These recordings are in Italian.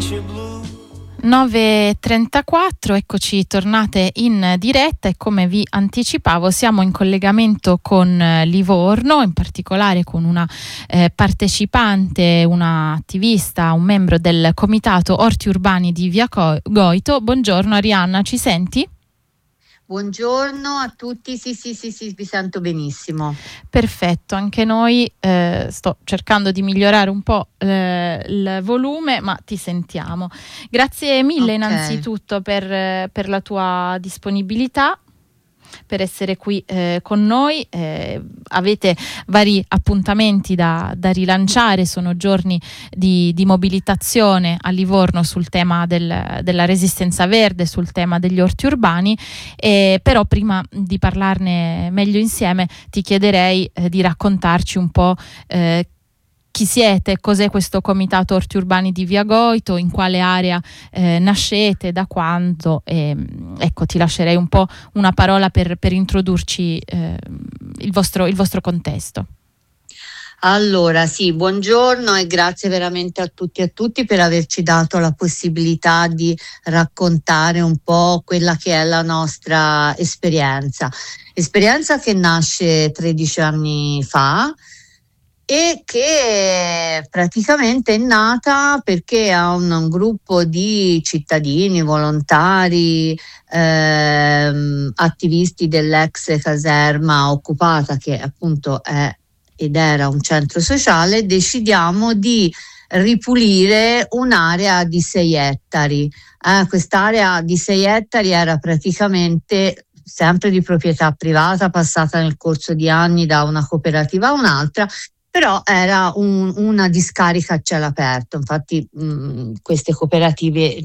9:34, eccoci tornate in diretta e come vi anticipavo siamo in collegamento con Livorno, in particolare con una partecipante, una attivista, un membro del comitato Orti Urbani di Via Goito. Buongiorno Arianna, ci senti? Buongiorno a tutti, sì, vi sento benissimo. Perfetto, anche noi sto cercando di migliorare un po' il volume, ma ti sentiamo. Grazie mille innanzitutto per la tua disponibilità, per essere qui con noi. Avete vari appuntamenti da rilanciare, sono giorni di mobilitazione a Livorno sul tema della resistenza verde, sul tema degli orti urbani, però prima di parlarne meglio insieme ti chiederei di raccontarci un po' chi siete, cos'è questo comitato Orti Urbani di Via Goito, in quale area nascete, da quando, ecco, ti lascerei un po' una parola per introdurci il vostro contesto. Allora, sì, buongiorno e grazie veramente a tutti e a tutti per averci dato la possibilità di raccontare un po' quella che è la nostra esperienza che nasce 13 anni fa e che praticamente è nata perché ha un gruppo di cittadini, volontari, attivisti dell'ex caserma occupata, che appunto è ed era un centro sociale. Decidiamo di ripulire un'area di 6 ettari. Quest'area di 6 ettari era praticamente sempre di proprietà privata, passata nel corso di anni da una cooperativa a un'altra, però era una discarica a cielo aperto. Infatti queste cooperative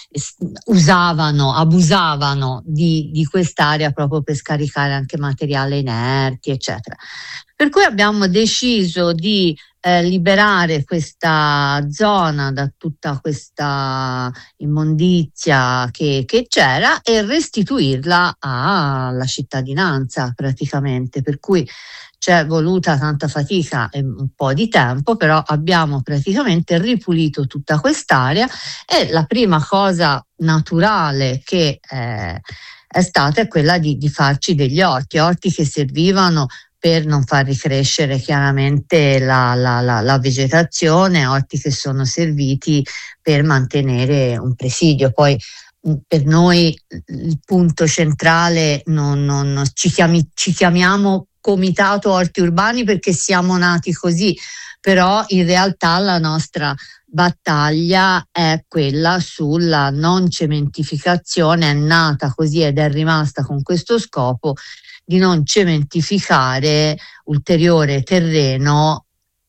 abusavano di quest'area proprio per scaricare anche materiale inerti, eccetera. Per cui abbiamo deciso di liberare questa zona da tutta questa immondizia che c'era e restituirla alla cittadinanza praticamente, per cui c'è voluta tanta fatica e un po' di tempo, però abbiamo praticamente ripulito tutta quest'area e la prima cosa naturale che è stata è quella di farci degli orti che servivano per non far ricrescere chiaramente la vegetazione, orti che sono serviti per mantenere un presidio. Poi per noi il punto centrale non ci chiamiamo Comitato Orti Urbani perché siamo nati così, però in realtà la nostra battaglia è quella sulla non cementificazione, è nata così ed è rimasta con questo scopo di non cementificare ulteriore terreno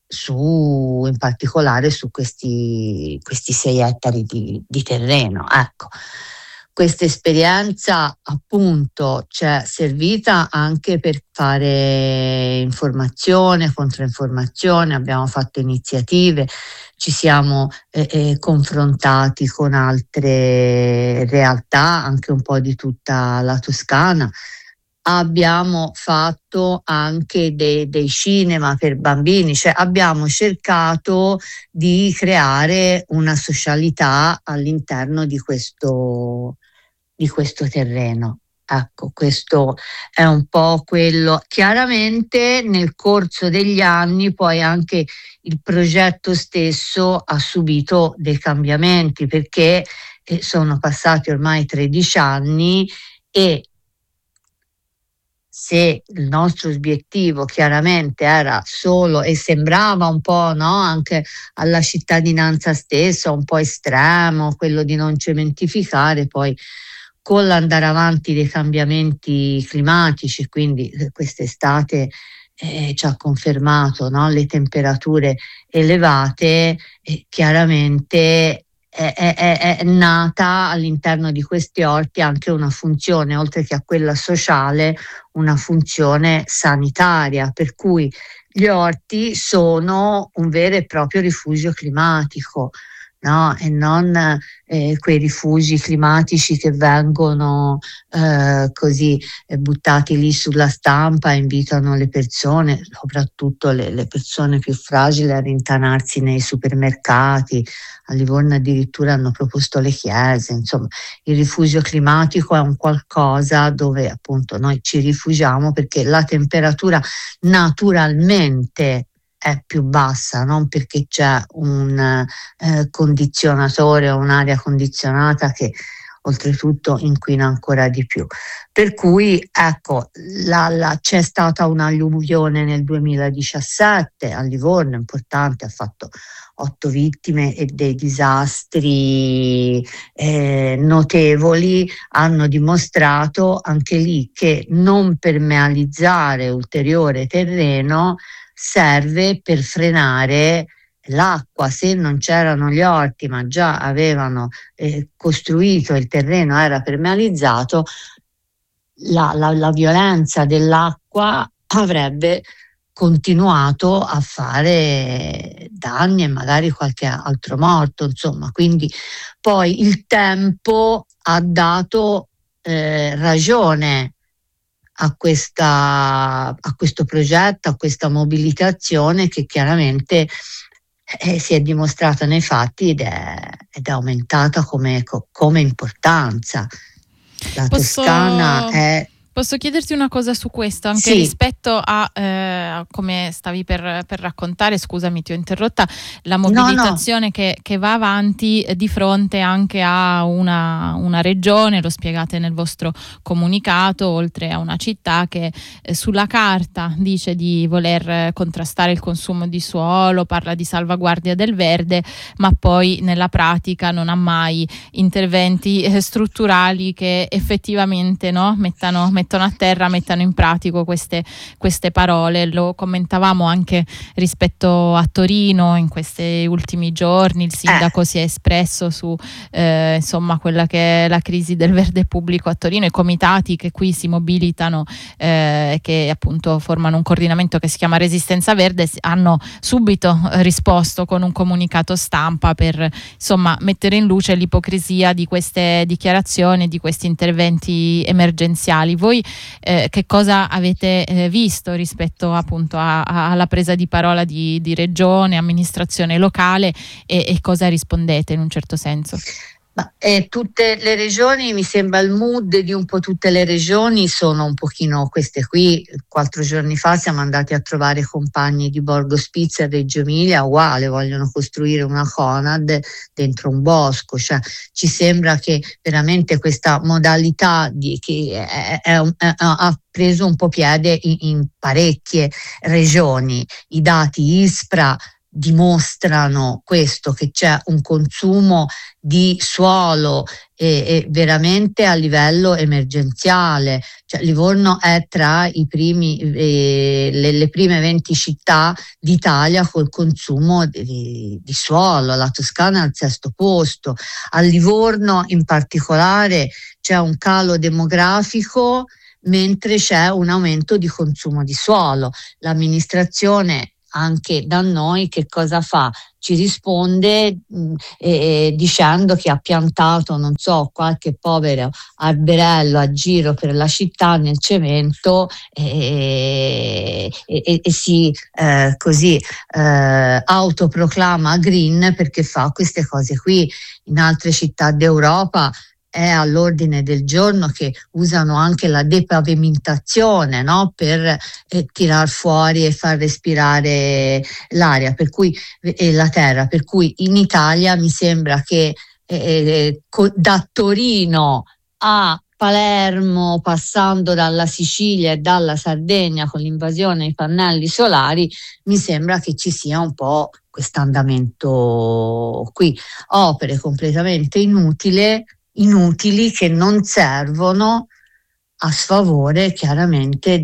in particolare su questi 6 ettari di terreno. Ecco. Questa esperienza appunto ci è servita anche per fare informazione, controinformazione, abbiamo fatto iniziative, ci siamo confrontati con altre realtà, anche un po' di tutta la Toscana. Abbiamo fatto anche dei cinema per bambini, cioè abbiamo cercato di creare una socialità all'interno di questo terreno. Ecco, questo è un po' quello. Chiaramente nel corso degli anni poi anche il progetto stesso ha subito dei cambiamenti, perché sono passati ormai 13 anni e se il nostro obiettivo chiaramente era solo, e sembrava un po', no, anche alla cittadinanza stessa un po' estremo, quello di non cementificare, poi con l'andare avanti dei cambiamenti climatici, quindi quest'estate ci ha confermato, no, le temperature elevate, chiaramente è nata all'interno di questi orti anche una funzione, oltre che a quella sociale, una funzione sanitaria, per cui gli orti sono un vero e proprio rifugio climatico. no? E non quei rifugi climatici che vengono così buttati lì sulla stampa e invitano le persone, soprattutto le persone più fragili, a rintanarsi nei supermercati. A Livorno addirittura hanno proposto le chiese. Insomma, il rifugio climatico è un qualcosa dove appunto noi ci rifugiamo perché la temperatura naturalmente è più bassa, non perché c'è un condizionatore o un'aria condizionata che oltretutto inquina ancora di più. Per cui ecco, c'è stata un'alluvione nel 2017 a Livorno, importante, ha fatto 8 vittime e dei disastri notevoli. Hanno dimostrato anche lì che non permeabilizzare ulteriore terreno serve per frenare l'acqua. Se non c'erano gli orti ma già avevano costruito, il terreno era permeabilizzato, la violenza dell'acqua avrebbe continuato a fare danni e magari qualche altro morto, insomma. Quindi poi il tempo ha dato ragione a questo progetto, a questa mobilitazione che chiaramente si è dimostrata nei fatti ed è aumentata come importanza. La Toscana è... Posso chiederti una cosa su questo, anche rispetto a come stavi per raccontare, scusami ti ho interrotta, la mobilitazione no. Che va avanti di fronte anche a una regione, lo spiegate nel vostro comunicato, oltre a una città che sulla carta dice di voler contrastare il consumo di suolo, parla di salvaguardia del verde, ma poi nella pratica non ha mai interventi strutturali che effettivamente mettano a terra, mettano in pratico queste parole. Lo commentavamo anche rispetto a Torino in questi ultimi giorni, il sindaco si è espresso su insomma quella che è la crisi del verde pubblico a Torino, i comitati che qui si mobilitano che appunto formano un coordinamento che si chiama Resistenza Verde hanno subito risposto con un comunicato stampa per insomma mettere in luce l'ipocrisia di queste dichiarazioni, di questi interventi emergenziali. Voi che cosa avete visto rispetto appunto alla presa di parola di regione, amministrazione locale e cosa rispondete in un certo senso? Tutte le regioni, mi sembra il mood di un po' tutte le regioni sono un pochino queste qui. 4 giorni fa siamo andati a trovare compagni di Borgo Spizia e Reggio Emilia, uguale, vogliono costruire una Conad dentro un bosco. Cioè, ci sembra che veramente questa modalità che ha preso un po' piede in parecchie regioni. I dati ISPRA dimostrano questo, che c'è un consumo di suolo veramente a livello emergenziale. Cioè, Livorno è tra i primi le prime 20 città d'Italia col consumo di suolo. La Toscana è al 6° posto. A Livorno in particolare c'è un calo demografico mentre c'è un aumento di consumo di suolo. L'amministrazione anche da noi che cosa fa? Ci risponde dicendo che ha piantato, non so, qualche povero alberello a giro per la città nel cemento e si così autoproclama green perché fa queste cose qui. In altre città d'Europa è all'ordine del giorno che usano anche la depavimentazione, no? Per tirar fuori e far respirare l'aria, per cui la terra, per cui in Italia mi sembra che da Torino a Palermo, passando dalla Sicilia e dalla Sardegna con l'invasione dei pannelli solari, mi sembra che ci sia un po' quest'andamento qui. Opere completamente inutili che non servono a sfavore chiaramente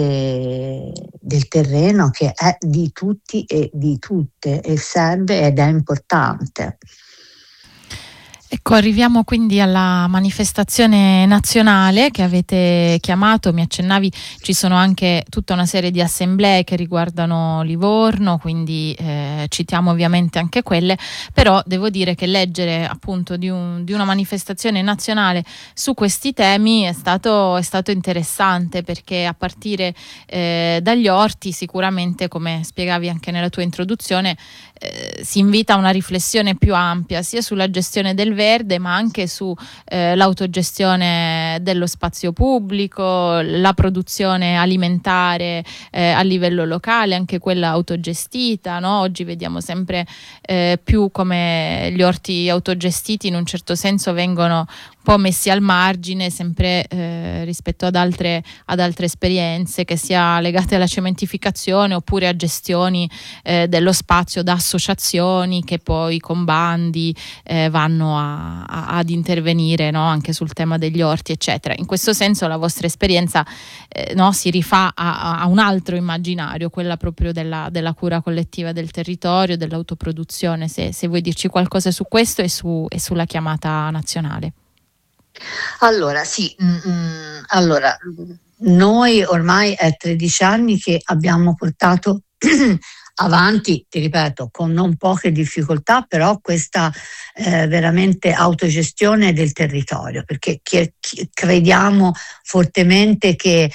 del terreno che è di tutti e di tutte e serve ed è importante. Ecco, arriviamo quindi alla manifestazione nazionale che avete chiamato. Mi accennavi, ci sono anche tutta una serie di assemblee che riguardano Livorno, quindi citiamo ovviamente anche quelle, però devo dire che leggere appunto di una manifestazione nazionale su questi temi è stato interessante, perché a partire dagli orti sicuramente, come spiegavi anche nella tua introduzione, si invita a una riflessione più ampia sia sulla gestione del verde, ma anche su l'autogestione dello spazio pubblico, la produzione alimentare a livello locale, anche quella autogestita, no? Oggi vediamo sempre più come gli orti autogestiti in un certo senso vengono un po' messi al margine, sempre rispetto ad altre esperienze, che sia legate alla cementificazione oppure a gestioni dello spazio da associazioni che poi con bandi vanno ad intervenire, no? Anche sul tema degli orti, eccetera. In questo senso la vostra esperienza no, si rifà a un altro immaginario, quella proprio della cura collettiva del territorio, dell'autoproduzione. Se vuoi dirci qualcosa su questo e sulla chiamata nazionale. Allora, sì, allora, noi ormai è 13 anni che abbiamo portato avanti, ti ripeto, con non poche difficoltà, però questa veramente autogestione del territorio, perché crediamo fortemente che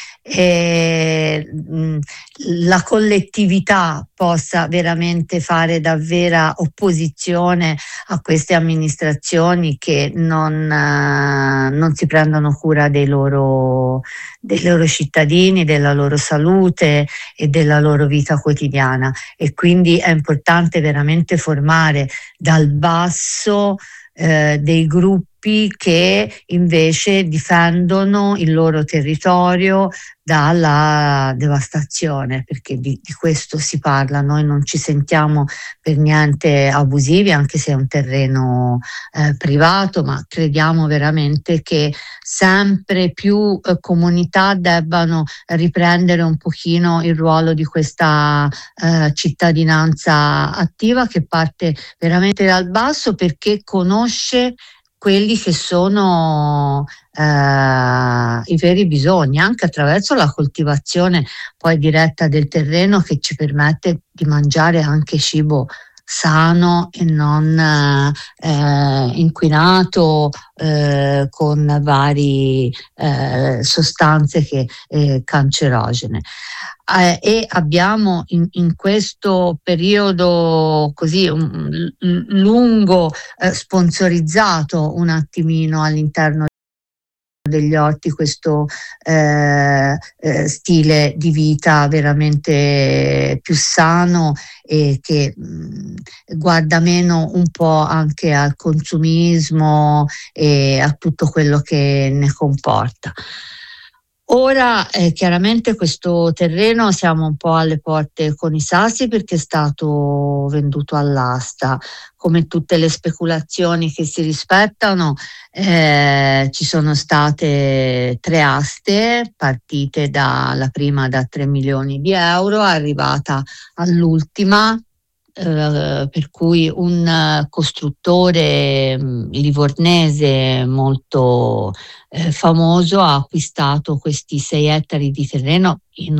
la collettività possa veramente fare da vera opposizione a queste amministrazioni che non si prendono cura dei loro cittadini, della loro salute e della loro vita quotidiana, e quindi è importante veramente formare dal basso dei gruppi che invece difendono il loro territorio dalla devastazione, perché di questo si parla. Noi non ci sentiamo per niente abusivi, anche se è un terreno privato, ma crediamo veramente che sempre più comunità debbano riprendere un pochino il ruolo di questa cittadinanza attiva, che parte veramente dal basso, perché conosce quelli che sono i veri bisogni, anche attraverso la coltivazione poi diretta del terreno, che ci permette di mangiare anche cibo sano e non inquinato con varie sostanze cancerogene. E abbiamo in questo periodo così lungo sponsorizzato un attimino all'interno degli orti questo stile di vita veramente più sano e che guarda meno un po' anche al consumismo e a tutto quello che ne comporta. Ora chiaramente questo terreno siamo un po' alle porte con i sassi, perché è stato venduto all'asta. Come tutte le speculazioni che si rispettano, ci sono state 3 aste, partite la prima da 3 milioni di euro, arrivata all'ultima, per cui un costruttore livornese molto famoso ha acquistato questi 6 ettari di terreno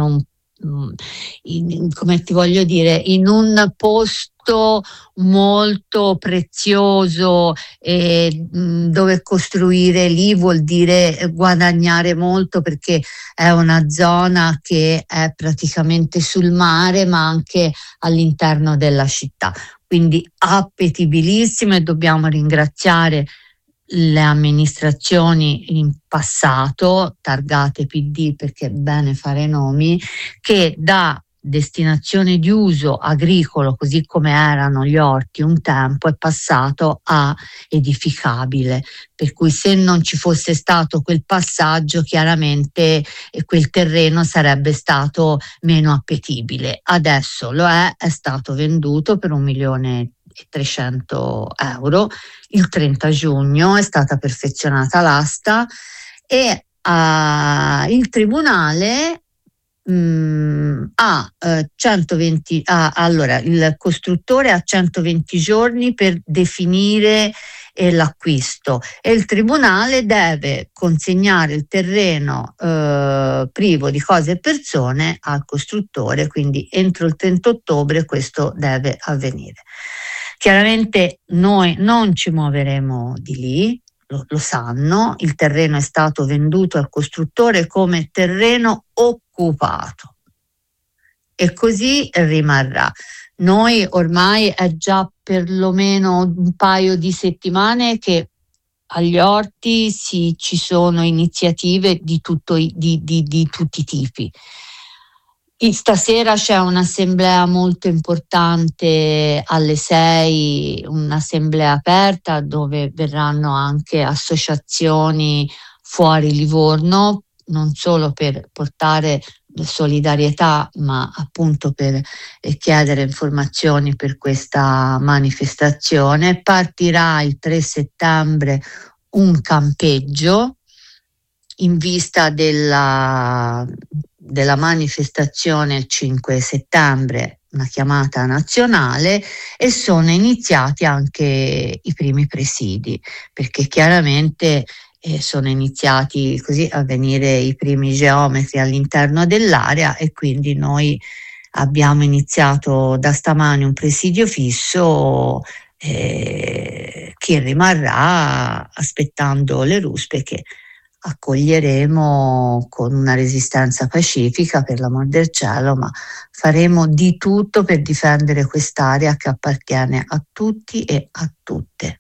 come ti voglio dire, in un posto molto prezioso, dove costruire lì vuol dire guadagnare molto, perché è una zona che è praticamente sul mare ma anche all'interno della città, quindi appetibilissimo, e dobbiamo ringraziare le amministrazioni in passato, targate PD perché è bene fare nomi, che da destinazione di uso agricolo, così come erano gli orti un tempo, è passato a edificabile, per cui se non ci fosse stato quel passaggio, chiaramente quel terreno sarebbe stato meno appetibile. Adesso lo è stato venduto per 1.300.000 euro. Il 30 giugno è stata perfezionata l'asta e il tribunale allora il costruttore ha 120 giorni per definire e l'acquisto, e il tribunale deve consegnare il terreno privo di cose e persone al costruttore, quindi entro il 30 ottobre questo deve avvenire. Chiaramente noi non ci muoveremo di lì, lo sanno, il terreno è stato venduto al costruttore come terreno occupato e così rimarrà. Noi ormai è già perlomeno un paio di settimane che agli orti ci sono iniziative di tutti i tipi. Stasera c'è un'assemblea molto importante alle 6, un'assemblea aperta dove verranno anche associazioni fuori Livorno, non solo per portare solidarietà, ma appunto per chiedere informazioni per questa manifestazione. Partirà il 3 settembre un campeggio in vista della manifestazione il 5 settembre, una chiamata nazionale, e sono iniziati anche i primi presidi, perché chiaramente sono iniziati così a venire i primi geometri all'interno dell'area, e quindi noi abbiamo iniziato da stamani un presidio fisso che rimarrà aspettando le ruspe, che accoglieremo con una resistenza pacifica, per l'amor del cielo, ma faremo di tutto per difendere quest'area che appartiene a tutti e a tutte.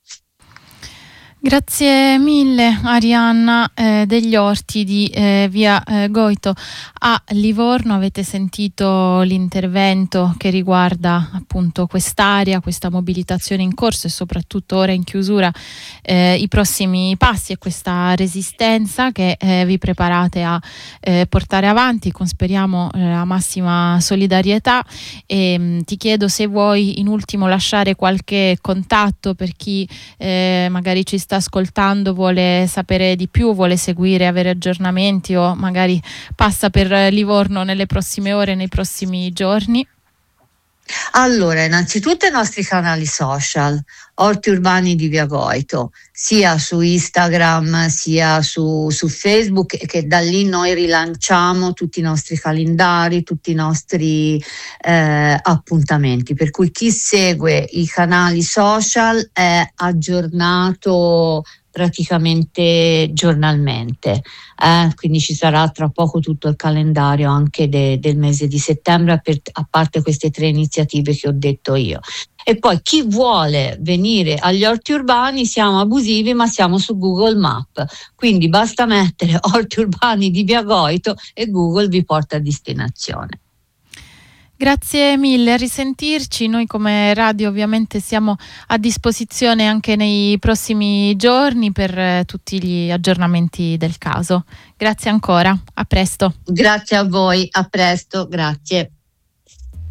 Grazie mille Arianna degli Orti di via Goito a Livorno. Avete sentito l'intervento che riguarda appunto quest'area, questa mobilitazione in corso e soprattutto ora in chiusura i prossimi passi e questa resistenza che vi preparate a portare avanti con, speriamo, la massima solidarietà. E ti chiedo se vuoi in ultimo lasciare qualche contatto per chi magari ci sta ascoltando, vuole sapere di più, vuole seguire, avere aggiornamenti o magari passa per Livorno nelle prossime ore, nei prossimi giorni. Allora, innanzitutto i nostri canali social, Orti Urbani di Via Goito, sia su Instagram sia su Facebook, che da lì noi rilanciamo tutti i nostri calendari, tutti i nostri appuntamenti, per cui chi segue i canali social è aggiornato praticamente giornalmente, quindi ci sarà tra poco tutto il calendario anche del mese di settembre, a parte queste 3 iniziative che ho detto io. E poi chi vuole venire agli Orti Urbani, siamo abusivi ma siamo su Google Map, quindi basta mettere Orti Urbani di Via Goito e Google vi porta a destinazione. Grazie mille, a risentirci. Noi come radio ovviamente siamo a disposizione anche nei prossimi giorni per tutti gli aggiornamenti del caso. Grazie ancora, a presto. Grazie a voi, a presto, grazie.